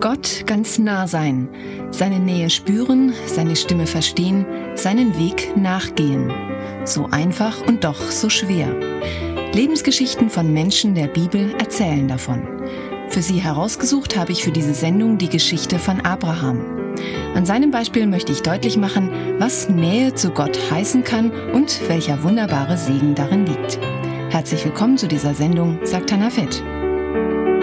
Gott ganz nah sein, seine Nähe spüren, seine Stimme verstehen, seinen Weg nachgehen. So einfach und doch so schwer. Lebensgeschichten von Menschen der Bibel erzählen davon. Für Sie herausgesucht habe ich für diese Sendung die Geschichte von Abraham. An seinem Beispiel möchte ich deutlich machen, was Nähe zu Gott heißen kann und welcher wunderbare Segen darin liegt. Herzlich willkommen zu dieser Sendung, sagt Hannah Fett.